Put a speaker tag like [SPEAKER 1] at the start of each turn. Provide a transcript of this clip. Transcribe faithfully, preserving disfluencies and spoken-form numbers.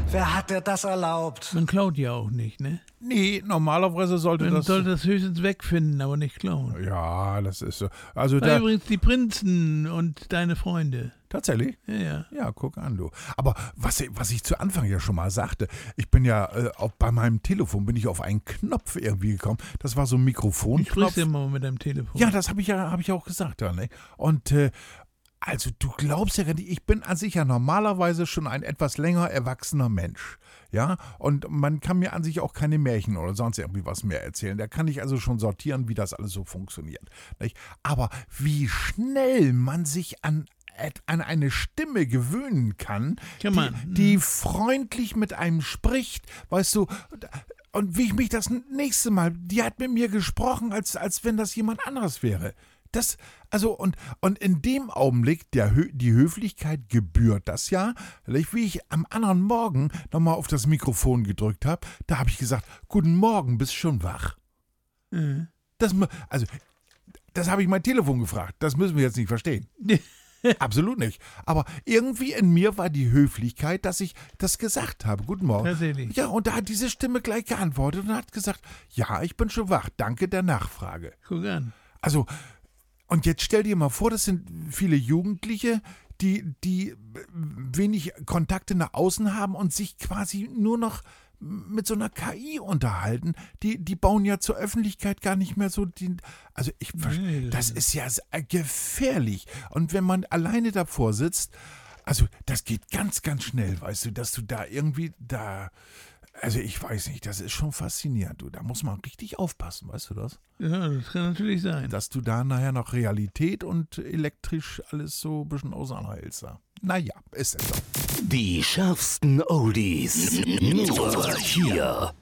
[SPEAKER 1] Wer hat dir das erlaubt?
[SPEAKER 2] Man klaut ja auch nicht, ne?
[SPEAKER 3] Nee, normalerweise sollte
[SPEAKER 2] Man
[SPEAKER 3] das...
[SPEAKER 2] sollte das höchstens wegfinden, aber nicht klauen.
[SPEAKER 3] Ja, das ist so. Also
[SPEAKER 2] Ah,
[SPEAKER 3] da,
[SPEAKER 2] übrigens die Prinzen und deine Freunde.
[SPEAKER 3] tatsächlich?
[SPEAKER 2] Ja, ja.
[SPEAKER 3] Ja, guck an, du. Aber was, ich- was ich zu Anfang ja schon mal sagte, ich bin ja, äh, auch bei meinem Telefon bin ich auf einen Knopf irgendwie gekommen. Das war so ein
[SPEAKER 2] Ich
[SPEAKER 3] Mikrofonknopf.
[SPEAKER 2] grüße immer mit deinem Telefon.
[SPEAKER 3] Ja, das habe ich ja, habe ich auch gesagt, ja, ne? Und, äh, also du glaubst ja gar nicht, ich bin an sich ja normalerweise schon ein etwas länger erwachsener Mensch, ja, und man kann mir an sich auch keine Märchen oder sonst irgendwie was mehr erzählen. Da kann ich also schon sortieren, wie das alles so funktioniert, nicht? Aber wie schnell man sich an an eine Stimme gewöhnen kann,
[SPEAKER 2] Kann man.
[SPEAKER 3] die, die freundlich mit einem spricht, weißt du, und wie ich mich das nächste Mal, die hat mit mir gesprochen, als, als wenn das jemand anderes wäre. Das, also, und, und in dem Augenblick, der, Hö- die Höflichkeit gebührt das ja, wie ich am anderen Morgen nochmal auf das Mikrofon gedrückt habe, da habe ich gesagt, guten Morgen, bist schon wach.
[SPEAKER 2] Mhm.
[SPEAKER 3] Das, mu- also, das habe ich mein Telefon gefragt, das müssen wir jetzt nicht verstehen. Absolut nicht. Aber irgendwie in mir war die Höflichkeit, dass ich das gesagt habe. Guten Morgen.
[SPEAKER 2] Tatsächlich.
[SPEAKER 3] Ja, und da hat diese Stimme gleich geantwortet und hat gesagt, ja, ich bin schon wach, danke der Nachfrage.
[SPEAKER 2] Guck an.
[SPEAKER 3] Also, und jetzt stell dir mal vor, das sind viele Jugendliche, die, die wenig Kontakte nach außen haben und sich quasi nur noch mit so einer K I unterhalten. Die, die bauen ja zur Öffentlichkeit gar nicht mehr so die. Also ich ver-
[SPEAKER 2] Nee, das
[SPEAKER 3] das ist ja sehr gefährlich. Und wenn man alleine davor sitzt, also das geht ganz, ganz schnell, weißt du, dass du da irgendwie da. Also ich weiß nicht, das ist schon faszinierend, du. Da muss man richtig aufpassen, weißt du das?
[SPEAKER 2] Ja, das kann natürlich sein.
[SPEAKER 3] Dass du da nachher noch Realität und elektrisch alles so ein bisschen auseinanderhältst. da. Naja, ist es so.
[SPEAKER 4] Die schärfsten Oldies. Nur hier